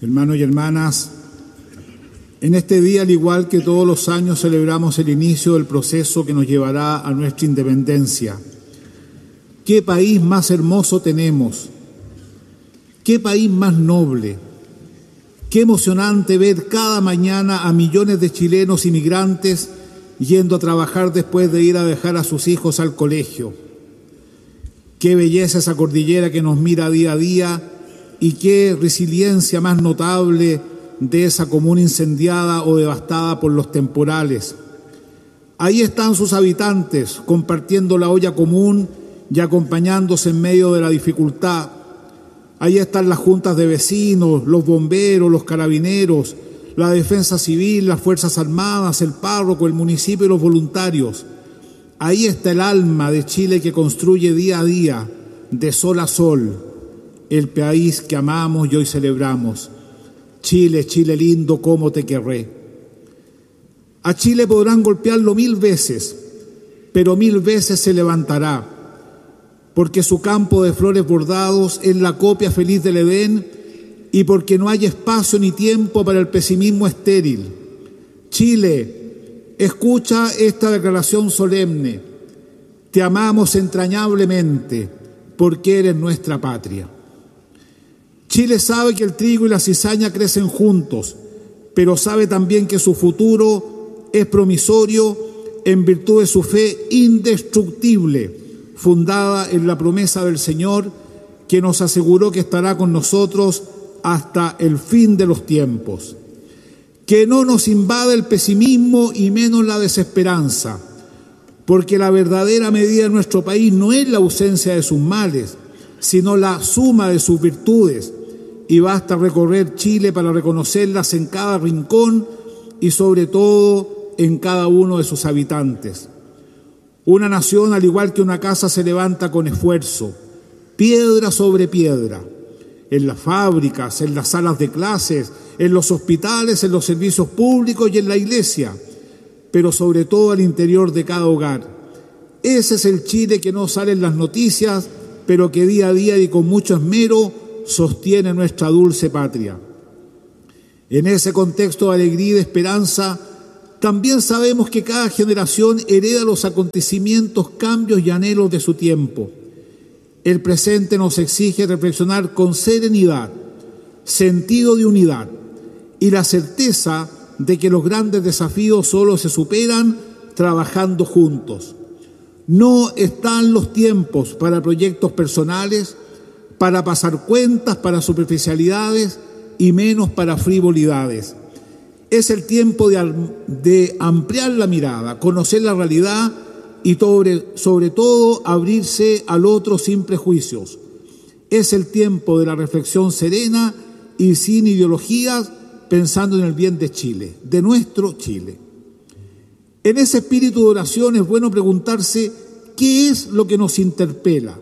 Hermanos y hermanas, en este día, al igual que todos los años, celebramos el inicio del proceso que nos llevará a nuestra independencia. ¿Qué país más hermoso tenemos? ¿Qué país más noble? Qué emocionante ver cada mañana a millones de chilenos inmigrantes yendo a trabajar después de ir a dejar a sus hijos al colegio. Qué belleza esa cordillera que nos mira día a día y qué resiliencia más notable de esa comuna incendiada o devastada por los temporales. Ahí están sus habitantes compartiendo la olla común y acompañándose en medio de la dificultad. Ahí están las juntas de vecinos, los bomberos, los carabineros, la defensa civil, las Fuerzas Armadas, el párroco, el municipio y los voluntarios. Ahí está el alma de Chile que construye día a día, de sol a sol, el país que amamos y hoy celebramos. Chile, Chile lindo, cómo te querré. A Chile podrán golpearlo 1000 veces, pero 1000 veces se levantará, porque su campo de flores bordados es la copia feliz del Edén y porque no hay espacio ni tiempo para el pesimismo estéril. Chile, escucha esta declaración solemne. Te amamos entrañablemente porque eres nuestra patria. Chile sabe que el trigo y la cizaña crecen juntos, pero sabe también que su futuro es promisorio en virtud de su fe indestructible, fundada en la promesa del Señor, que nos aseguró que estará con nosotros hasta el fin de los tiempos. Que no nos invada el pesimismo y menos la desesperanza, porque la verdadera medida de nuestro país no es la ausencia de sus males, sino la suma de sus virtudes, y basta recorrer Chile para reconocerlas en cada rincón y sobre todo en cada uno de sus habitantes. Una nación, al igual que una casa, se levanta con esfuerzo, piedra sobre piedra, en las fábricas, en las salas de clases, en los hospitales, en los servicios públicos y en la iglesia, pero sobre todo al interior de cada hogar. Ese es el Chile que no sale en las noticias, pero que día a día y con mucho esmero sostiene nuestra dulce patria. En ese contexto de alegría y de esperanza, también sabemos que cada generación hereda los acontecimientos, cambios y anhelos de su tiempo. El presente nos exige reflexionar con serenidad, sentido de unidad y la certeza de que los grandes desafíos solo se superan trabajando juntos. No están los tiempos para proyectos personales, para pasar cuentas, para superficialidades y menos para frivolidades. Es el tiempo de ampliar la mirada, conocer la realidad y sobre todo abrirse al otro sin prejuicios. Es el tiempo de la reflexión serena y sin ideologías, pensando en el bien de Chile, de nuestro Chile. En ese espíritu de oración es bueno preguntarse qué es lo que nos interpela.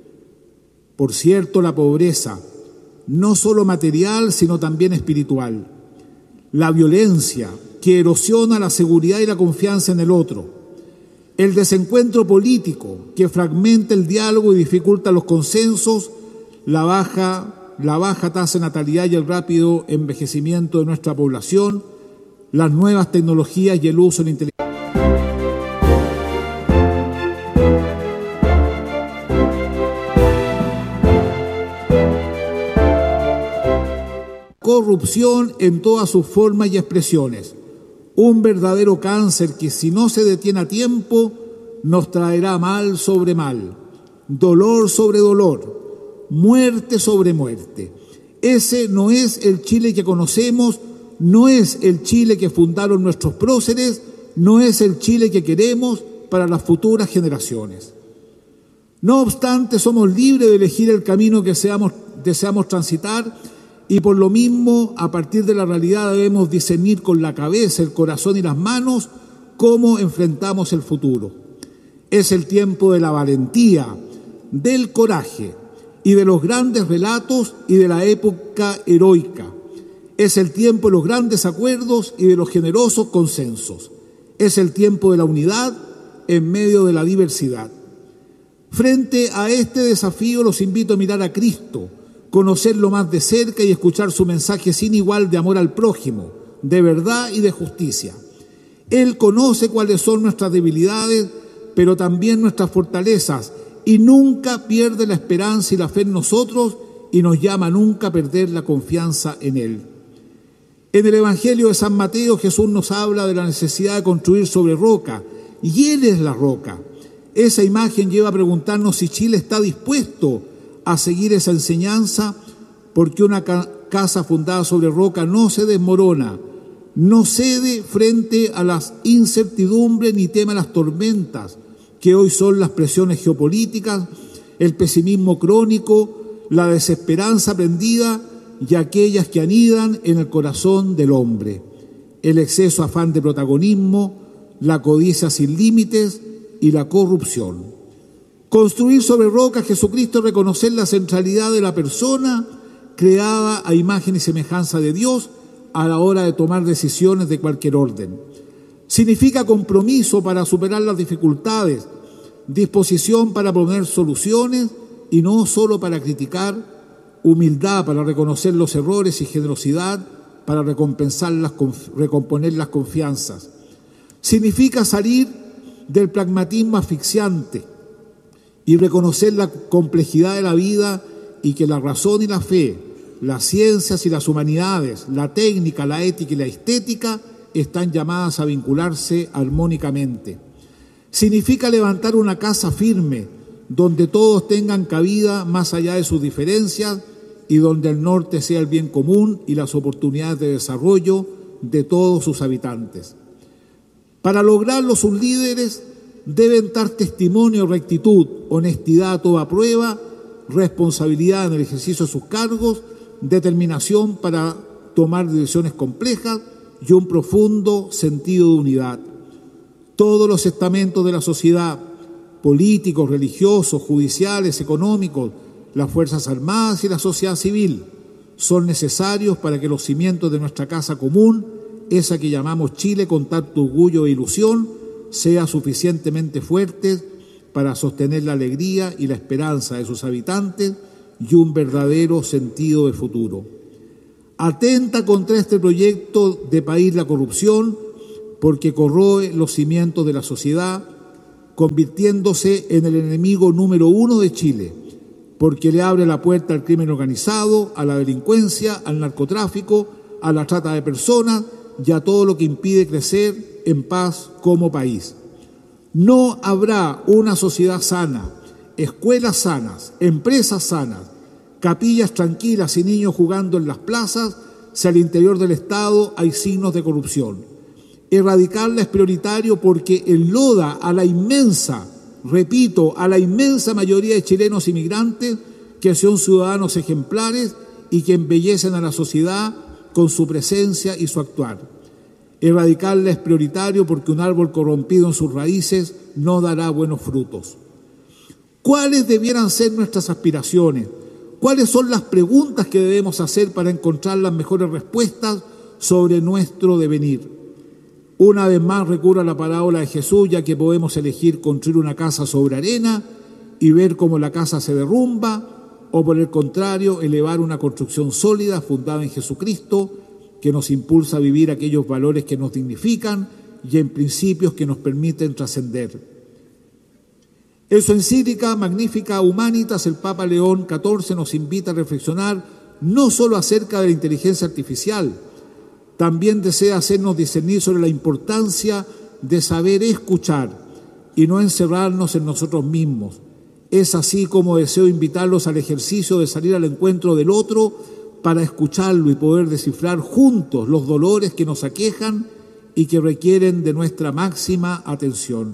Por cierto, la pobreza, no solo material, sino también espiritual. La violencia que erosiona la seguridad y la confianza en el otro. El desencuentro político que fragmenta el diálogo y dificulta los consensos. La baja tasa de natalidad y el rápido envejecimiento de nuestra población. Las nuevas tecnologías y el uso de la inteligencia. Corrupción en todas sus formas y expresiones. Un verdadero cáncer que, si no se detiene a tiempo, nos traerá mal sobre mal, dolor sobre dolor, muerte sobre muerte. Ese no es el Chile que conocemos, no es el Chile que fundaron nuestros próceres, no es el Chile que queremos para las futuras generaciones. No obstante, somos libres de elegir el camino que deseamos transitar. Y por lo mismo, a partir de la realidad debemos discernir con la cabeza, el corazón y las manos cómo enfrentamos el futuro. Es el tiempo de la valentía, del coraje y de los grandes relatos y de la época heroica. Es el tiempo de los grandes acuerdos y de los generosos consensos. Es el tiempo de la unidad en medio de la diversidad. Frente a este desafío los invito a mirar a Cristo, conocerlo más de cerca y escuchar su mensaje sin igual de amor al prójimo, de verdad y de justicia. Él conoce cuáles son nuestras debilidades, pero también nuestras fortalezas, y nunca pierde la esperanza y la fe en nosotros, y nos llama a nunca perder la confianza en Él. En el Evangelio de San Mateo, Jesús nos habla de la necesidad de construir sobre roca, y Él es la roca. Esa imagen lleva a preguntarnos si Chile está dispuesto a seguir esa enseñanza, porque una casa fundada sobre roca no se desmorona, no cede frente a las incertidumbres ni teme a las tormentas, que hoy son las presiones geopolíticas, el pesimismo crónico, la desesperanza prendida y aquellas que anidan en el corazón del hombre, el exceso afán de protagonismo, la codicia sin límites y la corrupción. Construir sobre roca Jesucristo es reconocer la centralidad de la persona creada a imagen y semejanza de Dios a la hora de tomar decisiones de cualquier orden. Significa compromiso para superar las dificultades, disposición para proponer soluciones y no solo para criticar, humildad para reconocer los errores y generosidad para recomponer las confianzas. Significa salir del pragmatismo asfixiante y reconocer la complejidad de la vida y que la razón y la fe, las ciencias y las humanidades, la técnica, la ética y la estética están llamadas a vincularse armónicamente. Significa levantar una casa firme, donde todos tengan cabida más allá de sus diferencias y donde el norte sea el bien común y las oportunidades de desarrollo de todos sus habitantes. Para lograrlo, sus líderes deben dar testimonio, rectitud, honestidad a toda prueba, responsabilidad en el ejercicio de sus cargos, determinación para tomar decisiones complejas y un profundo sentido de unidad. Todos los estamentos de la sociedad, políticos, religiosos, judiciales, económicos, las Fuerzas Armadas y la sociedad civil, son necesarios para que los cimientos de nuestra casa común, esa que llamamos Chile con tanto orgullo e ilusión, sea suficientemente fuertes para sostener la alegría y la esperanza de sus habitantes y un verdadero sentido de futuro. Atenta contra este proyecto de país la corrupción, porque corroe los cimientos de la sociedad, convirtiéndose en el enemigo número 1 de Chile, porque le abre la puerta al crimen organizado, a la delincuencia, al narcotráfico, a la trata de personas y a todo lo que impide crecer en paz como país. No habrá una sociedad sana, escuelas sanas, empresas sanas, capillas tranquilas y niños jugando en las plazas si al interior del Estado hay signos de corrupción. Erradicarla es prioritario porque enloda a la inmensa mayoría de chilenos inmigrantes que son ciudadanos ejemplares y que embellecen a la sociedad con su presencia y su actuar. Erradicarla es prioritario porque un árbol corrompido en sus raíces no dará buenos frutos. ¿Cuáles debieran ser nuestras aspiraciones? ¿Cuáles son las preguntas que debemos hacer para encontrar las mejores respuestas sobre nuestro devenir? Una vez más recurro a la parábola de Jesús, ya que podemos elegir construir una casa sobre arena y ver cómo la casa se derrumba, o por el contrario, elevar una construcción sólida fundada en Jesucristo, que nos impulsa a vivir aquellos valores que nos dignifican y en principios que nos permiten trascender. En su encíclica Magnificat Humanitas, el Papa León XIV nos invita a reflexionar no solo acerca de la inteligencia artificial, también desea hacernos discernir sobre la importancia de saber escuchar y no encerrarnos en nosotros mismos. Es así como deseo invitarlos al ejercicio de salir al encuentro del otro para escucharlo y poder descifrar juntos los dolores que nos aquejan y que requieren de nuestra máxima atención.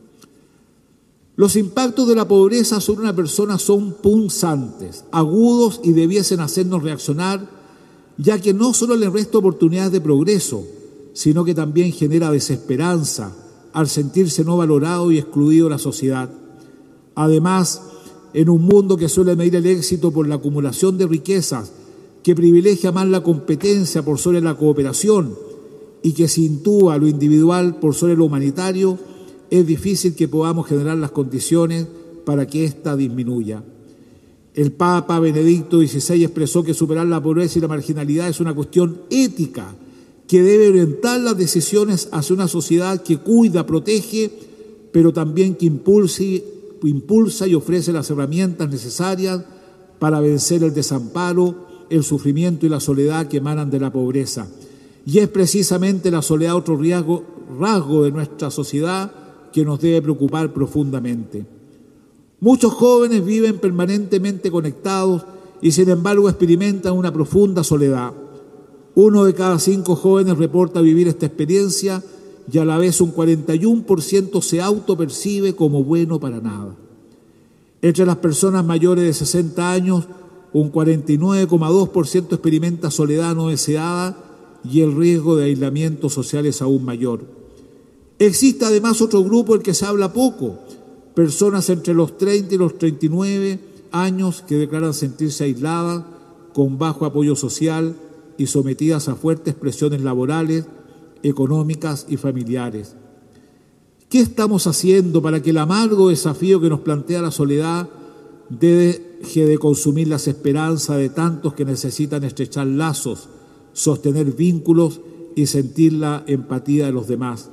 Los impactos de la pobreza sobre una persona son punzantes, agudos y debiesen hacernos reaccionar, ya que no solo le resta oportunidades de progreso, sino que también genera desesperanza al sentirse no valorado y excluido de la sociedad. Además, en un mundo que suele medir el éxito por la acumulación de riquezas, que privilegia más la competencia por sobre la cooperación y que sitúa lo individual por sobre lo humanitario, es difícil que podamos generar las condiciones para que ésta disminuya. El Papa Benedicto XVI expresó que superar la pobreza y la marginalidad es una cuestión ética que debe orientar las decisiones hacia una sociedad que cuida, protege, pero también que impulsa y ofrece las herramientas necesarias para vencer el desamparo, el sufrimiento y la soledad que emanan de la pobreza. Y es precisamente la soledad otro rasgo de nuestra sociedad que nos debe preocupar profundamente. Muchos jóvenes viven permanentemente conectados y sin embargo experimentan una profunda soledad. 1 de cada 5 jóvenes reporta vivir esta experiencia y a la vez un 41% se autopercibe como bueno para nada. Entre las personas mayores de 60 años, un 49,2% experimenta soledad no deseada y el riesgo de aislamiento social es aún mayor. Existe además otro grupo del que se habla poco, personas entre los 30 y los 39 años que declaran sentirse aisladas, con bajo apoyo social y sometidas a fuertes presiones laborales, económicas y familiares. ¿Qué estamos haciendo para que el amargo desafío que nos plantea la soledad deje de consumir las esperanzas de tantos que necesitan estrechar lazos, sostener vínculos y sentir la empatía de los demás?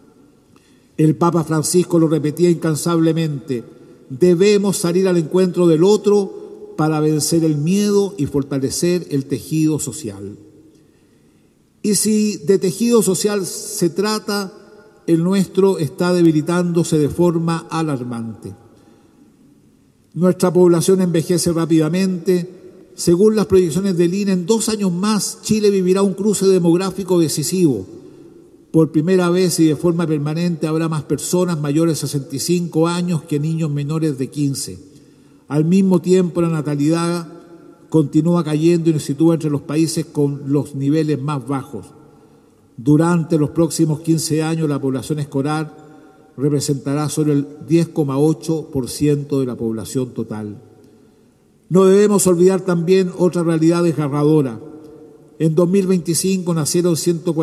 El Papa Francisco lo repetía incansablemente: debemos salir al encuentro del otro para vencer el miedo y fortalecer el tejido social. Y si de tejido social se trata, el nuestro está debilitándose de forma alarmante. Nuestra población envejece rápidamente. Según las proyecciones del INE, en 2 años más Chile vivirá un cruce demográfico decisivo. Por primera vez y de forma permanente habrá más personas mayores de 65 años que niños menores de 15. Al mismo tiempo, la natalidad continúa cayendo y nos sitúa entre los países con los niveles más bajos. Durante los próximos 15 años, la población escolar representará solo el 10,8% de la población total. No debemos olvidar también otra realidad desgarradora. En 2025 nacieron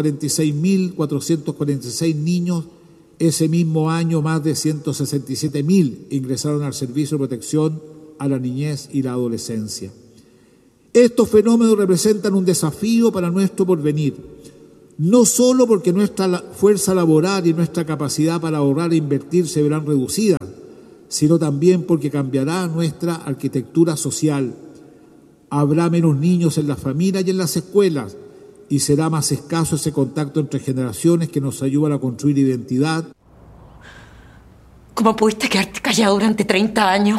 146.446 niños. Ese mismo año, más de 167.000 ingresaron al Servicio de Protección a la Niñez y la Adolescencia. Estos fenómenos representan un desafío para nuestro porvenir, no solo porque nuestra fuerza laboral y nuestra capacidad para ahorrar e invertir se verán reducidas, sino también porque cambiará nuestra arquitectura social. Habrá menos niños en las familias y en las escuelas, y será más escaso ese contacto entre generaciones que nos ayudan a construir identidad. ¿Cómo pudiste quedarte callado durante 30 años?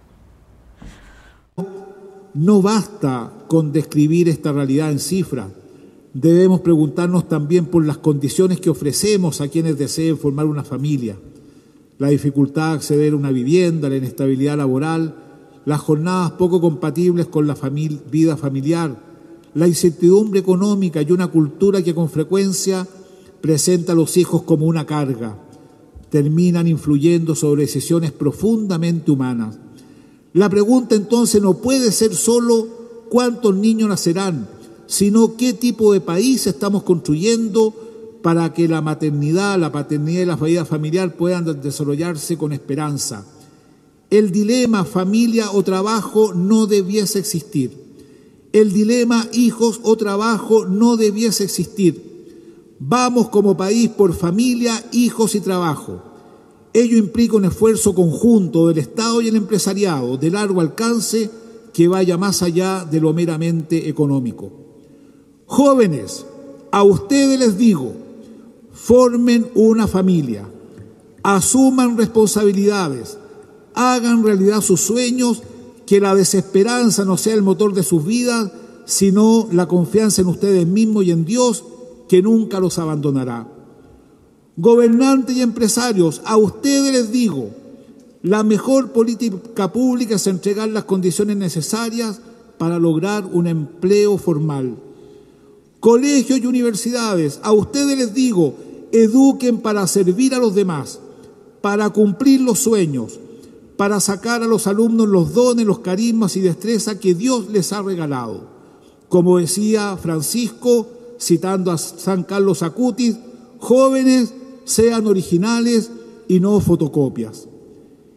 No basta con describir esta realidad en cifras. Debemos preguntarnos también por las condiciones que ofrecemos a quienes deseen formar una familia. La dificultad de acceder a una vivienda, la inestabilidad laboral, las jornadas poco compatibles con la vida familiar, la incertidumbre económica y una cultura que con frecuencia presenta a los hijos como una carga, terminan influyendo sobre decisiones profundamente humanas. La pregunta entonces no puede ser solo cuántos niños nacerán, sino qué tipo de país estamos construyendo para que la maternidad, la paternidad y la vida familiar puedan desarrollarse con esperanza. El dilema familia o trabajo no debiese existir. El dilema hijos o trabajo no debiese existir. Vamos como país por familia, hijos y trabajo. Ello implica un esfuerzo conjunto del Estado y el empresariado de largo alcance que vaya más allá de lo meramente económico. Jóvenes, a ustedes les digo, formen una familia, asuman responsabilidades, hagan realidad sus sueños, que la desesperanza no sea el motor de sus vidas, sino la confianza en ustedes mismos y en Dios, que nunca los abandonará. Gobernantes y empresarios, a ustedes les digo, la mejor política pública es entregar las condiciones necesarias para lograr un empleo formal. Colegios y universidades, a ustedes les digo, eduquen para servir a los demás, para cumplir los sueños, para sacar a los alumnos los dones, los carismas y destrezas que Dios les ha regalado. Como decía Francisco, citando a San Carlos Acutis, jóvenes, sean originales y no fotocopias.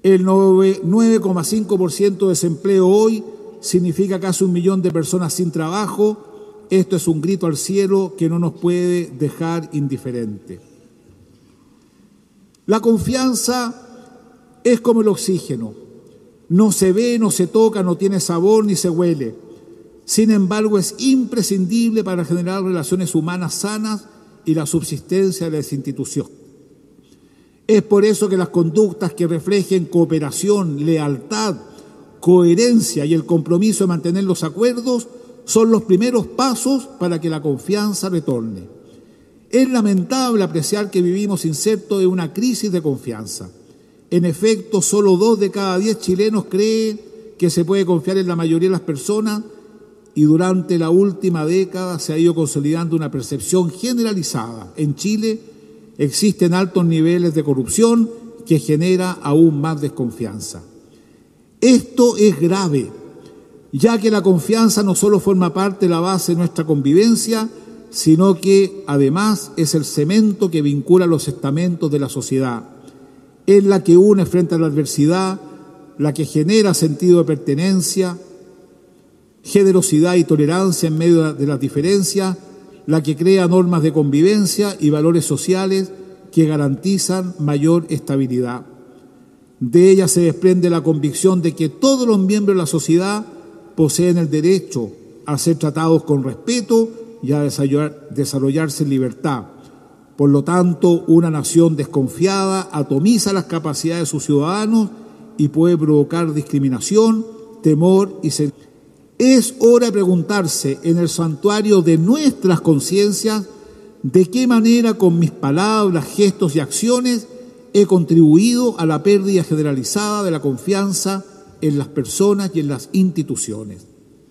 El 9,5% de desempleo hoy significa casi 1 millón de personas sin trabajo. Esto es un grito al cielo que no nos puede dejar indiferente. La confianza es como el oxígeno. No se ve, no se toca, no tiene sabor ni se huele. Sin embargo, es imprescindible para generar relaciones humanas sanas y la subsistencia de las instituciones. Es por eso que las conductas que reflejen cooperación, lealtad, coherencia y el compromiso de mantener los acuerdos son los primeros pasos para que la confianza retorne. Es lamentable apreciar que vivimos insertos en una crisis de confianza. En efecto, solo 2 de cada 10 chilenos creen que se puede confiar en la mayoría de las personas, y durante la última década se ha ido consolidando una percepción generalizada. En Chile existen altos niveles de corrupción que genera aún más desconfianza. Esto es grave, ya que la confianza no solo forma parte de la base de nuestra convivencia, sino que además es el cemento que vincula los estamentos de la sociedad. Es la que une frente a la adversidad, la que genera sentido de pertenencia, generosidad y tolerancia en medio de las diferencias, la que crea normas de convivencia y valores sociales que garantizan mayor estabilidad. De ella se desprende la convicción de que todos los miembros de la sociedad poseen el derecho a ser tratados con respeto y a desarrollarse en libertad. Por lo tanto, una nación desconfiada atomiza las capacidades de sus ciudadanos y puede provocar discriminación, temor y sentimiento. Es hora de preguntarse en el santuario de nuestras conciencias de qué manera con mis palabras, gestos y acciones he contribuido a la pérdida generalizada de la confianza en las personas y en las instituciones.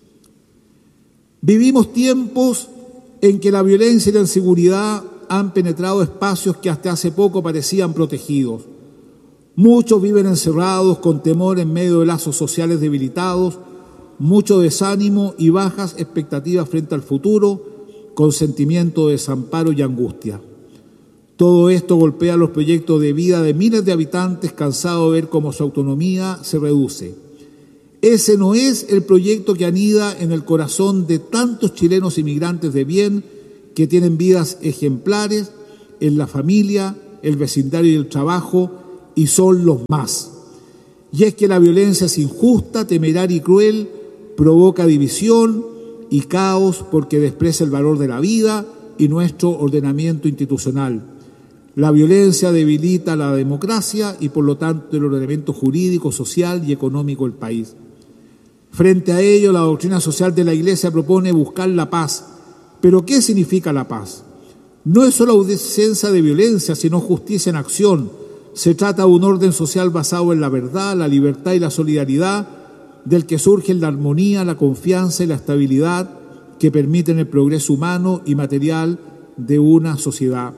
Vivimos tiempos en que la violencia y la inseguridad han penetrado espacios que hasta hace poco parecían protegidos. Muchos viven encerrados con temor en medio de lazos sociales debilitados, mucho desánimo y bajas expectativas frente al futuro, con sentimiento de desamparo y angustia. Todo esto golpea los proyectos de vida de miles de habitantes cansados de ver cómo su autonomía se reduce. Ese no es el proyecto que anida en el corazón de tantos chilenos inmigrantes de bien que tienen vidas ejemplares en la familia, el vecindario y el trabajo, y son los más. Y es que la violencia es injusta, temeraria y cruel, provoca división y caos porque desprecia el valor de la vida y nuestro ordenamiento institucional. La violencia debilita la democracia y por lo tanto el ordenamiento jurídico, social y económico del país. Frente a ello, la doctrina social de la Iglesia propone buscar la paz. ¿Pero qué significa la paz? No es solo ausencia de violencia, sino justicia en acción. Se trata de un orden social basado en la verdad, la libertad y la solidaridad, del que surgen la armonía, la confianza y la estabilidad que permiten el progreso humano y material de una sociedad.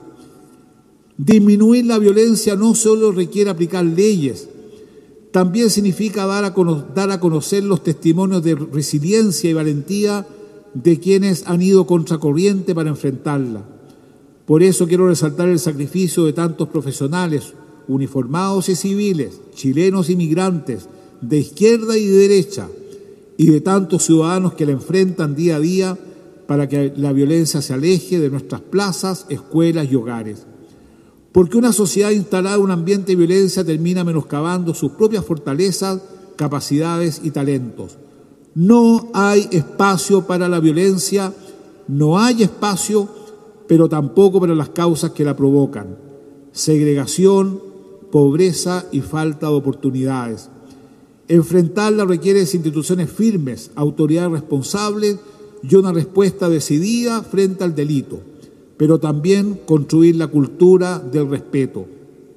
Disminuir la violencia no solo requiere aplicar leyes, también significa dar a conocer los testimonios de resiliencia y valentía de quienes han ido contracorriente para enfrentarla. Por eso quiero resaltar el sacrificio de tantos profesionales, uniformados y civiles, chilenos y migrantes, de izquierda y de derecha, y de tantos ciudadanos que la enfrentan día a día para que la violencia se aleje de nuestras plazas, escuelas y hogares. Porque una sociedad instalada en un ambiente de violencia termina menoscabando sus propias fortalezas, capacidades y talentos. No hay espacio para la violencia, no hay espacio, pero tampoco para las causas que la provocan: segregación, pobreza y falta de oportunidades. Enfrentarla requiere de instituciones firmes, autoridades responsables y una respuesta decidida frente al delito, pero también construir la cultura del respeto.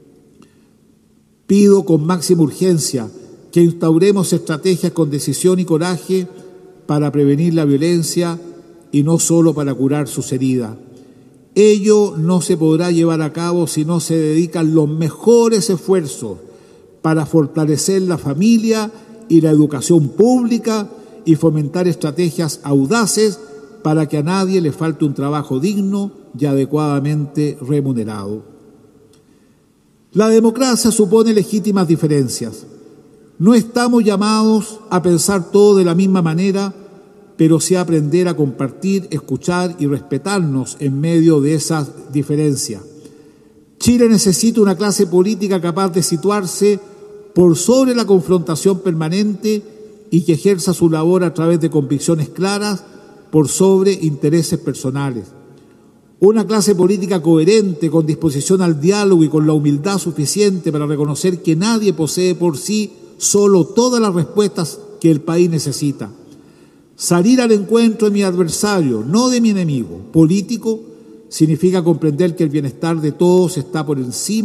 Pido con máxima urgencia que instauremos estrategias con decisión y coraje para prevenir la violencia y no solo para curar sus heridas. Ello no se podrá llevar a cabo si no se dedican los mejores esfuerzos para fortalecer la familia y la educación pública y fomentar estrategias audaces para que a nadie le falte un trabajo digno y adecuadamente remunerado. La democracia supone legítimas diferencias. No estamos llamados a pensar todo de la misma manera, pero sí a aprender a compartir, escuchar y respetarnos en medio de esas diferencias. Chile necesita una clase política capaz de situarse por sobre la confrontación permanente y que ejerza su labor a través de convicciones claras por sobre intereses personales. Una clase política coherente, con disposición al diálogo y con la humildad suficiente para reconocer que nadie posee por sí solo todas las respuestas que el país necesita. Salir al encuentro de mi adversario, no de mi enemigo político, significa comprender que el bienestar de todos está por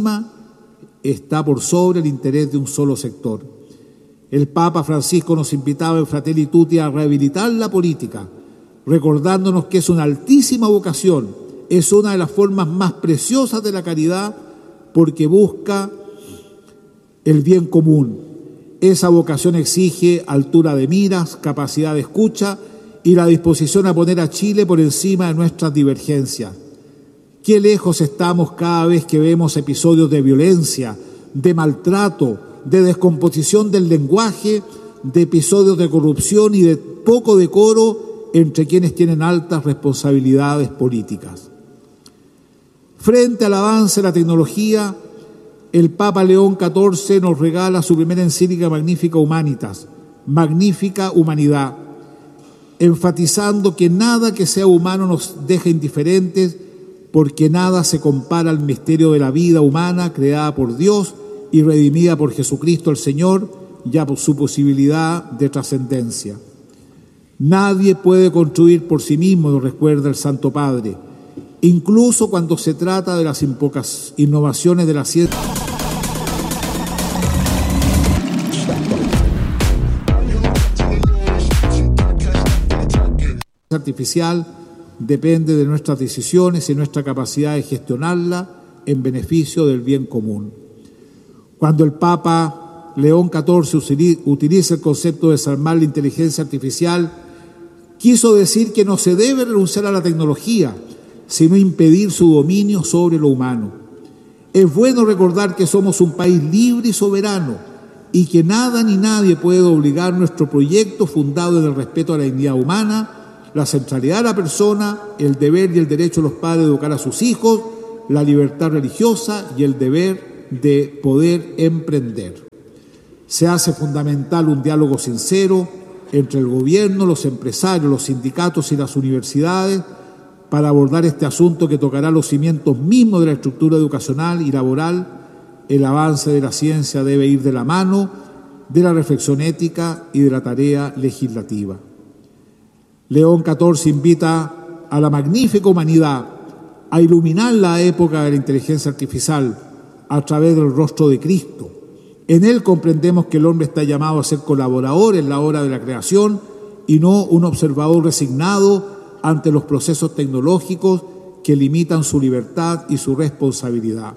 sobre el interés de un solo sector. El Papa Francisco nos invitaba en Fratelli Tutti a rehabilitar la política, recordándonos que es una altísima vocación, es una de las formas más preciosas de la caridad porque busca el bien común. Esa vocación exige altura de miras, capacidad de escucha y la disposición a poner a Chile por encima de nuestras divergencias. Qué lejos estamos cada vez que vemos episodios de violencia, de maltrato, de descomposición del lenguaje, de episodios de corrupción y de poco decoro entre quienes tienen altas responsabilidades políticas. Frente al avance de la tecnología, el Papa León XIV nos regala su primera encíclica Magnificat Humanitas, Magnífica Humanidad, enfatizando que nada que sea humano nos deja indiferentes, porque nada se compara al misterio de la vida humana creada por Dios y redimida por Jesucristo el Señor, ya por su posibilidad de trascendencia. Nadie puede construir por sí mismo, nos recuerda el Santo Padre, incluso cuando se trata de las innovaciones de la ciencia artificial, depende de nuestras decisiones y nuestra capacidad de gestionarla en beneficio del bien común. Cuando el Papa León XIV utiliza el concepto de desarmar la inteligencia artificial, quiso decir que no se debe renunciar a la tecnología, sino impedir su dominio sobre lo humano. Es bueno recordar que somos un país libre y soberano y que nada ni nadie puede obligar nuestro proyecto fundado en el respeto a la dignidad humana, la centralidad de la persona, el deber y el derecho de los padres de educar a sus hijos, la libertad religiosa y el deber de poder emprender. Se hace fundamental un diálogo sincero entre el gobierno, los empresarios, los sindicatos y las universidades para abordar este asunto que tocará los cimientos mismos de la estructura educacional y laboral. El avance de la ciencia debe ir de la mano de la reflexión ética y de la tarea legislativa. León XIV invita a la magnífica humanidad a iluminar la época de la inteligencia artificial a través del rostro de Cristo. En él comprendemos que el hombre está llamado a ser colaborador en la obra de la creación y no un observador resignado ante los procesos tecnológicos que limitan su libertad y su responsabilidad.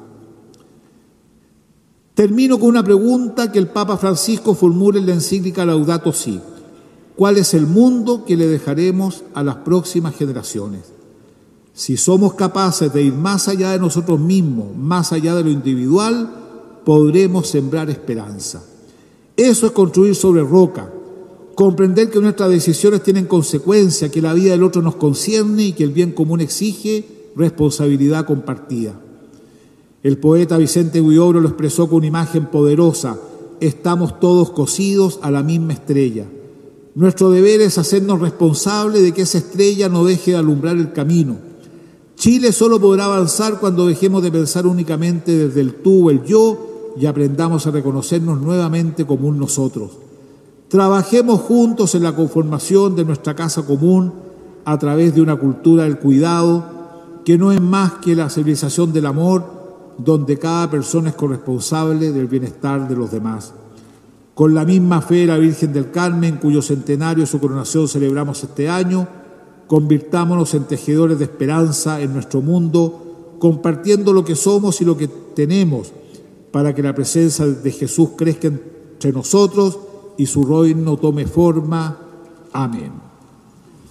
Termino con una pregunta que el Papa Francisco formula en la encíclica Laudato Si. ¿Cuál es el mundo que le dejaremos a las próximas generaciones? Si somos capaces de ir más allá de nosotros mismos, más allá de lo individual, podremos sembrar esperanza. Eso es construir sobre roca, comprender que nuestras decisiones tienen consecuencias, que la vida del otro nos concierne y que el bien común exige responsabilidad compartida. El poeta Vicente Huidobro lo expresó con una imagen poderosa: estamos todos cosidos a la misma estrella. Nuestro deber es hacernos responsables de que esa estrella no deje de alumbrar el camino. Chile solo podrá avanzar cuando dejemos de pensar únicamente desde el tú o el yo y aprendamos a reconocernos nuevamente como un nosotros. Trabajemos juntos en la conformación de nuestra casa común a través de una cultura del cuidado que no es más que la civilización del amor, donde cada persona es corresponsable del bienestar de los demás. Con la misma fe de la Virgen del Carmen, cuyo centenario de su coronación celebramos este año, convirtámonos en tejedores de esperanza en nuestro mundo, compartiendo lo que somos y lo que tenemos, para que la presencia de Jesús crezca entre nosotros y su reino tome forma. Amén.